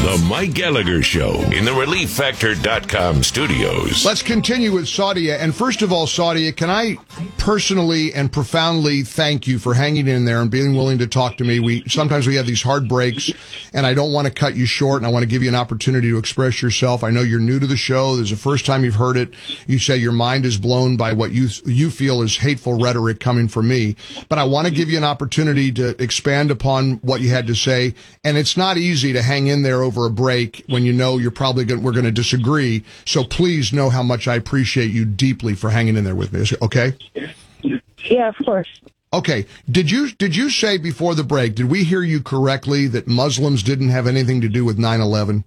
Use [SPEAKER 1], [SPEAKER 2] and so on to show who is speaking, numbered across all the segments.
[SPEAKER 1] The Mike Gallagher Show in the ReliefFactor.com studios.
[SPEAKER 2] Let's continue with Saudia. And first of all, Saudia, can I personally and profoundly thank you for hanging in there and being willing to talk to me. Sometimes we have these hard breaks, and I don't want to cut you short, and I want to give you an opportunity to express yourself. I know you're new to the show. This is the first time you've heard it. You say your mind is blown by what you feel is hateful rhetoric coming from me. But I want to give you an opportunity to expand upon what you had to say. And it's not easy to hang in there over a break when you know we're going to disagree. So please know how much I appreciate you deeply for hanging in there with me. Okay?
[SPEAKER 3] Yeah, of course.
[SPEAKER 2] Okay. Did you say before the break, did we hear you correctly that Muslims didn't have anything to do with 9/11?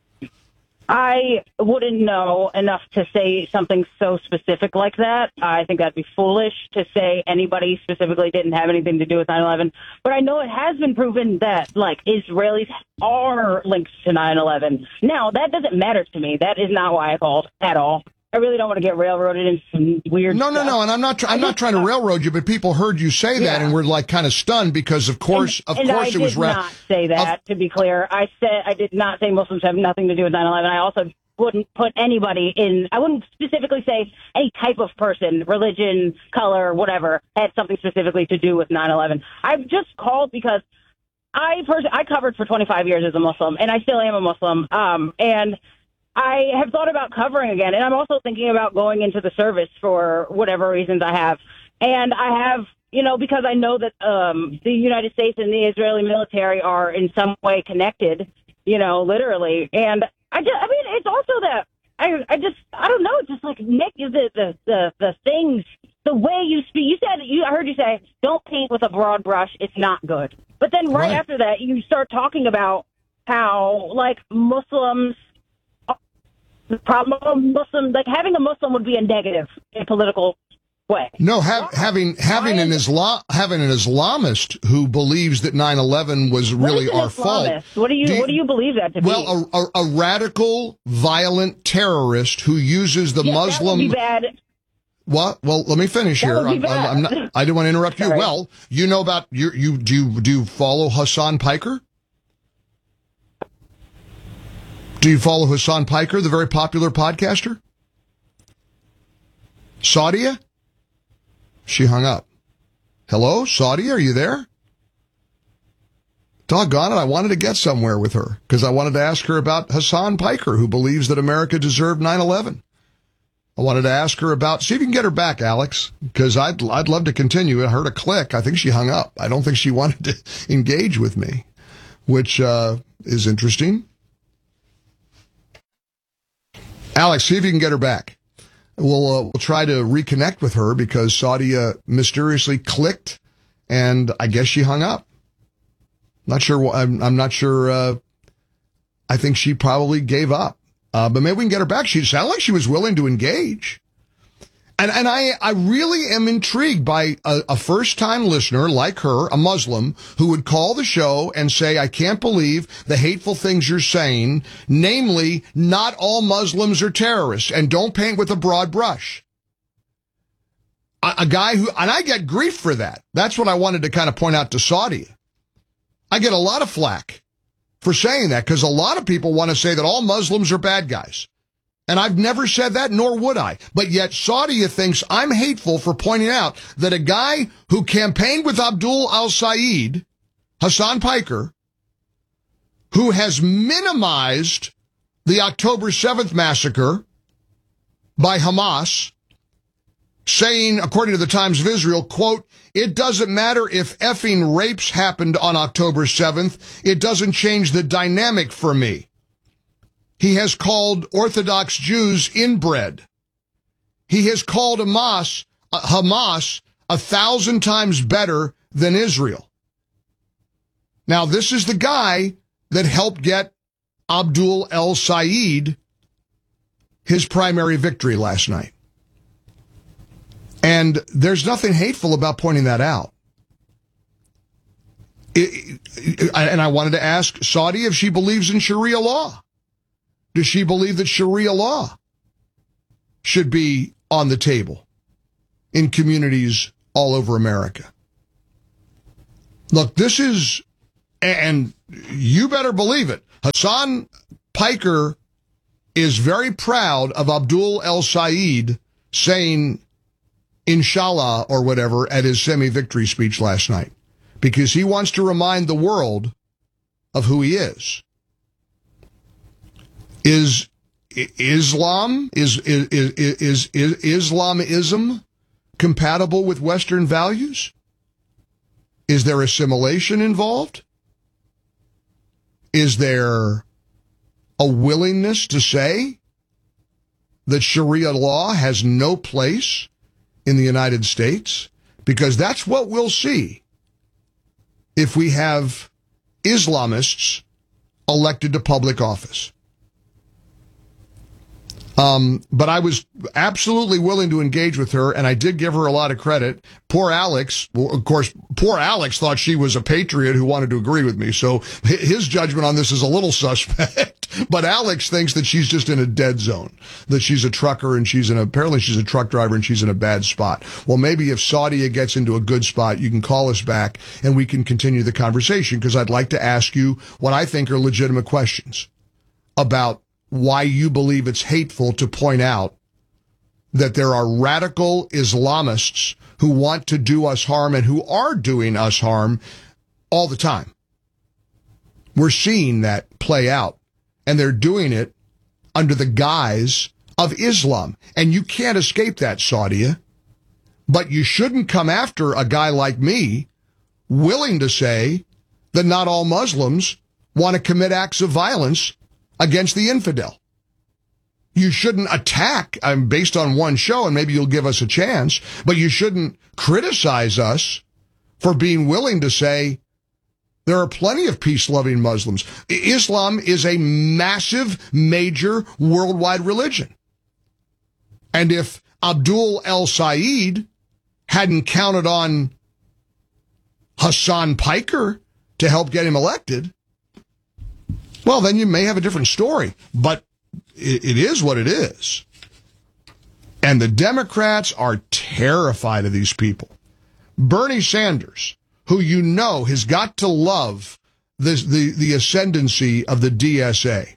[SPEAKER 3] I wouldn't know enough to say something so specific like that. I think that'd be foolish to say anybody specifically didn't have anything to do with 9/11. But I know it has been proven that, like, Israelis are linked to 9/11. Now, that doesn't matter to me. That is not why I called at all. I really don't want to get railroaded into some weird stuff.
[SPEAKER 2] No, and I'm not trying to railroad you, but people heard you say that and were like kind of stunned because of course it was.
[SPEAKER 3] I did not say that. To be clear, I did not say Muslims have nothing to do with 9/11. I also wouldn't put anybody in. I wouldn't specifically say any type of person, religion, color, whatever, had something specifically to do with 9/11. I've just called because I covered for 25 years as a Muslim, and I still am a Muslim, and I have thought about covering again, and I'm also thinking about going into the service for whatever reasons I have. And I have, because I know that the United States and the Israeli military are in some way connected, literally. And it's also that I don't know, just like Nick, the things, the way you speak. You said, I heard you say, don't paint with a broad brush. It's not good. But then right after that, you start talking about how, like, Muslims. The problem of Muslim, like having a Muslim would be a negative in a political way. No,
[SPEAKER 2] having an Islamist who believes that 9/11 was really our fault.
[SPEAKER 3] What do you believe that to be?
[SPEAKER 2] Well, a radical, violent terrorist who uses the Muslim.
[SPEAKER 3] That would be bad.
[SPEAKER 2] What? Well, let me finish here. I didn't want to interrupt you. Well, you know about do you follow Hassan Piker? Do you follow Hassan Piker, the very popular podcaster? Saudia? She hung up. Hello, Saudia, are you there? Doggone it, I wanted to get somewhere with her because I wanted to ask her about Hassan Piker, who believes that America deserved 9/11. I wanted to ask her about, see if you can get her back, Alex, because I'd love to continue. I heard a click. I think she hung up. I don't think she wanted to engage with me, which is interesting. Alex, see if you can get her back. We'll try to reconnect with her because Saudia mysteriously clicked, and I guess she hung up. Not sure. I'm not sure. I think she probably gave up. But maybe we can get her back. She sounded like she was willing to engage. And I really am intrigued by a first-time listener like her, a Muslim, who would call the show and say, I can't believe the hateful things you're saying, namely, not all Muslims are terrorists, and don't paint with a broad brush. A guy who, and I get grief for that. That's what I wanted to kind of point out to Saudia. I get a lot of flack for saying that, because a lot of people want to say that all Muslims are bad guys. And I've never said that, nor would I. But yet Saudia thinks I'm hateful for pointing out that a guy who campaigned with Abdul al-Sayed, Hassan Piker, who has minimized the October 7th massacre by Hamas, saying, according to the Times of Israel, quote, it doesn't matter if effing rapes happened on October 7th. It doesn't change the dynamic for me. He has called Orthodox Jews inbred. He has called Hamas 1,000 times better than Israel. Now, this is the guy that helped get Abdul al-Sayed his primary victory last night. And there's nothing hateful about pointing that out. And I wanted to ask Saudia if she believes in Sharia law. Does she believe that Sharia law should be on the table in communities all over America? Look, this is, and you better believe it. Hassan Piker is very proud of Abdul El Sayed saying inshallah or whatever at his semi-victory speech last night, because he wants to remind the world of who he is. Is Islamism compatible with Western values? Is there assimilation involved? Is there a willingness to say that Sharia law has no place in the United States? Because that's what we'll see if we have Islamists elected to public office. But I was absolutely willing to engage with her, and I did give her a lot of credit. Poor Alex, well, of course, poor Alex thought she was a patriot who wanted to agree with me, so his judgment on this is a little suspect. But Alex thinks that she's just in a dead zone, that she's a trucker and apparently she's a truck driver and she's in a bad spot. Well, maybe if Saudia gets into a good spot, you can call us back and we can continue the conversation, because I'd like to ask you what I think are legitimate questions about why you believe it's hateful to point out that there are radical Islamists who want to do us harm and who are doing us harm all the time. We're seeing that play out, and they're doing it under the guise of Islam. And you can't escape that, Saudia. But you shouldn't come after a guy like me willing to say that not all Muslims want to commit acts of violence against the infidel. You shouldn't attack, based on one show, and maybe you'll give us a chance, but you shouldn't criticize us for being willing to say there are plenty of peace-loving Muslims. Islam is a massive, major worldwide religion. And if Abdul El Sayed hadn't counted on Hassan Piker to help get him elected, well, then you may have a different story. But it is what it is. And the Democrats are terrified of these people. Bernie Sanders, who you know has got to love the ascendancy of the DSA.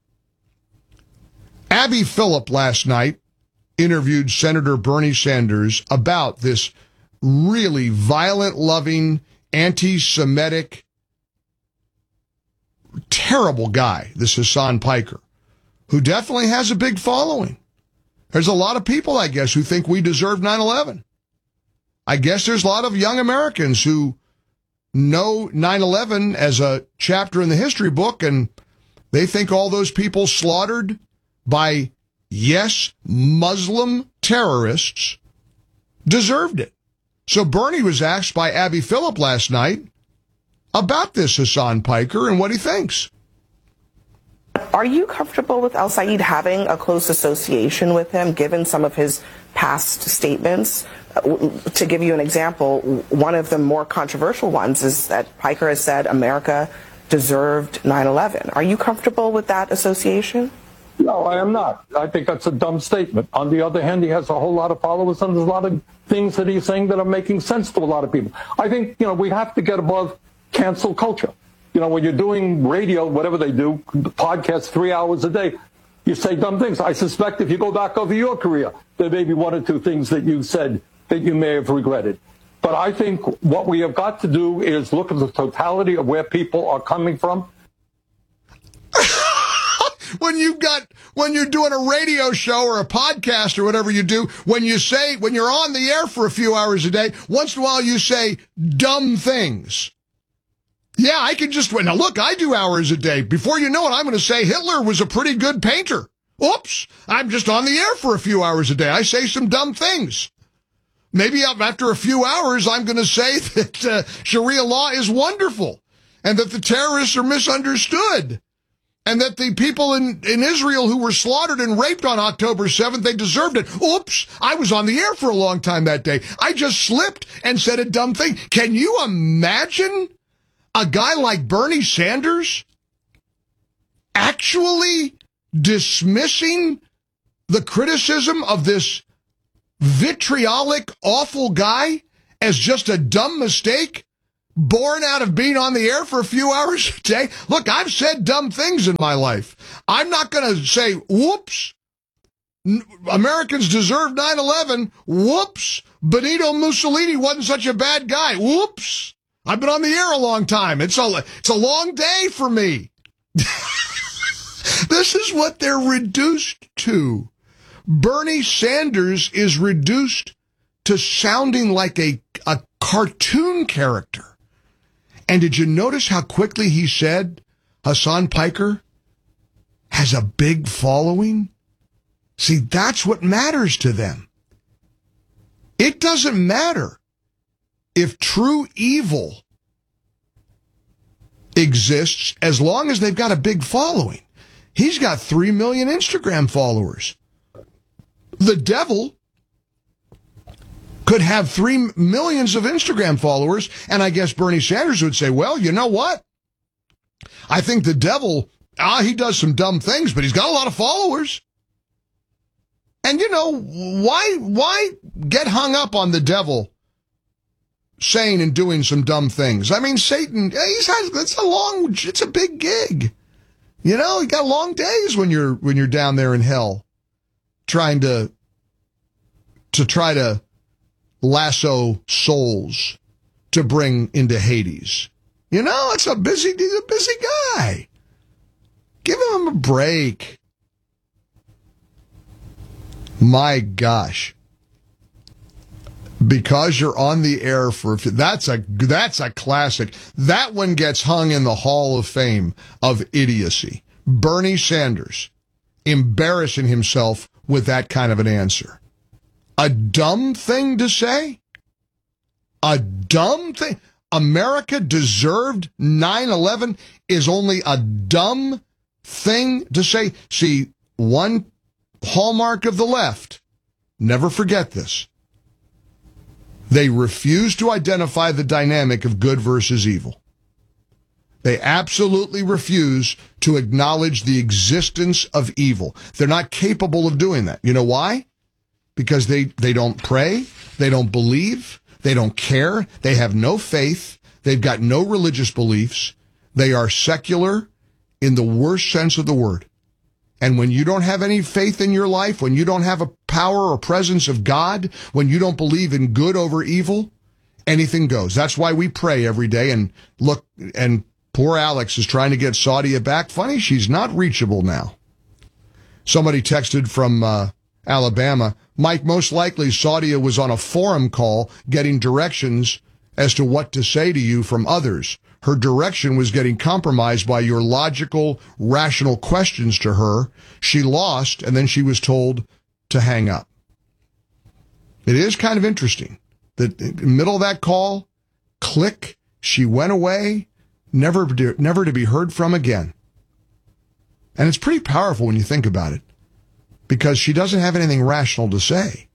[SPEAKER 2] Abby Phillip last night interviewed Senator Bernie Sanders about this really violent-loving, anti-Semitic, terrible guy, this Hassan Piker, who definitely has a big following. There's a lot of people, I guess, who think we deserve 9/11. I guess there's a lot of young Americans who know 9/11 as a chapter in the history book, and they think all those people slaughtered by, yes, Muslim terrorists deserved it. So Bernie was asked by Abby Phillip last night about this Hassan Piker and what he thinks.
[SPEAKER 4] Are you comfortable with El Sayed having a close association with him, given some of his past statements? To give you an example, one of the more controversial ones is that Piker has said America deserved 9/11. Are you comfortable with that association?
[SPEAKER 5] No, I am not. I think that's a dumb statement. On the other hand, he has a whole lot of followers, and there's a lot of things that he's saying that are making sense to a lot of people. I think, we have to get above cancel culture. When you're doing radio, whatever they do, podcasts 3 hours a day, you say dumb things. I suspect if you go back over your career, there may be one or two things that you said that you may have regretted. But I think what we have got to do is look at the totality of where people are coming from.
[SPEAKER 2] When you're doing a radio show or a podcast or whatever you do, when you're on the air for a few hours a day, once in a while you say dumb things. Yeah, I can just, now look, I do hours a day. Before you know it, I'm going to say Hitler was a pretty good painter. Oops, I'm just on the air for a few hours a day. I say some dumb things. Maybe after a few hours, I'm going to say that Sharia law is wonderful and that the terrorists are misunderstood and that the people in Israel who were slaughtered and raped on October 7th, they deserved it. Oops, I was on the air for a long time that day. I just slipped and said a dumb thing. Can you imagine a guy like Bernie Sanders actually dismissing the criticism of this vitriolic, awful guy as just a dumb mistake born out of being on the air for a few hours a day? Look, I've said dumb things in my life. I'm not going to say, whoops, Americans deserve 9/11. Whoops, Benito Mussolini wasn't such a bad guy. Whoops, I've been on the air a long time. It's a long day for me. This is what they're reduced to. Bernie Sanders is reduced to sounding like a cartoon character. And did you notice how quickly he said Hassan Piker has a big following? See, that's what matters to them. It doesn't matter if true evil exists as long as they've got a big following. He's got 3 million Instagram followers. The devil could have 3 million of Instagram followers, and I guess Bernie Sanders would say, well, you know what? I think the devil, he does some dumb things, but he's got a lot of followers. And you know, why get hung up on the devil saying and doing some dumb things? I mean, Satan, it's a big gig. You know, you got long days when you're down there in hell trying to try to lasso souls to bring into Hades. You know, he's a busy guy. Give him a break. My gosh. Because you're on the air that's a classic. That one gets hung in the Hall of Fame of idiocy. Bernie Sanders embarrassing himself with that kind of an answer. A dumb thing to say? A dumb thing? America deserved 9/11 is only a dumb thing to say. See, one hallmark of the left, never forget this. They refuse to identify the dynamic of good versus evil. They absolutely refuse to acknowledge the existence of evil. They're not capable of doing that. You know why? Because they don't pray, they don't believe, they don't care, they have no faith, they've got no religious beliefs, they are secular in the worst sense of the word. And when you don't have any faith in your life, when you don't have a power or presence of God, when you don't believe in good over evil, anything goes. That's why we pray every day. And look, and poor Alex is trying to get Saudia back. Funny, she's not reachable now. Somebody texted from Alabama, Mike, most likely Saudia was on a forum call getting directions as to what to say to you from others. Her direction was getting compromised by your logical, rational questions to her. She lost, and then she was told to hang up. It is kind of interesting that in the middle of that call, click, she went away, never to be heard from again. And it's pretty powerful when you think about it, because she doesn't have anything rational to say.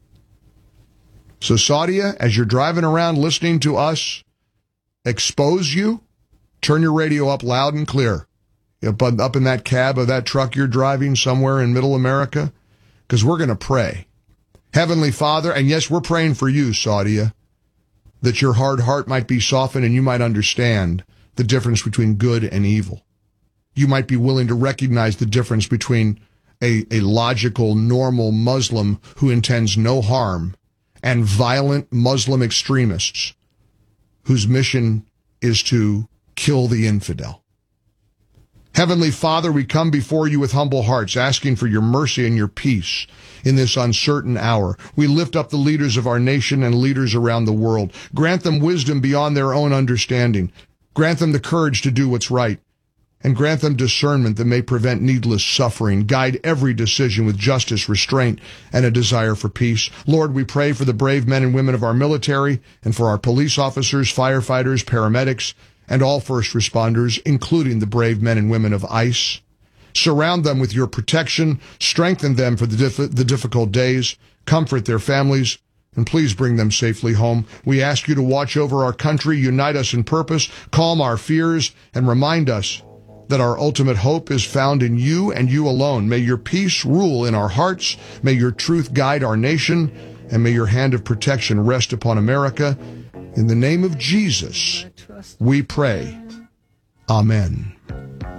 [SPEAKER 2] So, Saudia, as you're driving around listening to us expose you, turn your radio up loud and clear. Up in that cab of that truck you're driving somewhere in middle America, because we're going to pray. Heavenly Father, and yes, we're praying for you, Saudia, that your hard heart might be softened and you might understand the difference between good and evil. You might be willing to recognize the difference between a logical, normal Muslim who intends no harm and violent Muslim extremists whose mission is to kill the infidel. Heavenly Father, we come before you with humble hearts, asking for your mercy and your peace in this uncertain hour. We lift up the leaders of our nation and leaders around the world. Grant them wisdom beyond their own understanding. Grant them the courage to do what's right. And grant them discernment that may prevent needless suffering. Guide every decision with justice, restraint, and a desire for peace. Lord, we pray for the brave men and women of our military and for our police officers, firefighters, paramedics, and all first responders, including the brave men and women of ICE. Surround them with your protection. Strengthen them for the difficult days. Comfort their families. And please bring them safely home. We ask you to watch over our country, unite us in purpose, calm our fears, and remind us that our ultimate hope is found in you and you alone. May your peace rule in our hearts. May your truth guide our nation. And may your hand of protection rest upon America. In the name of Jesus, we pray. Amen.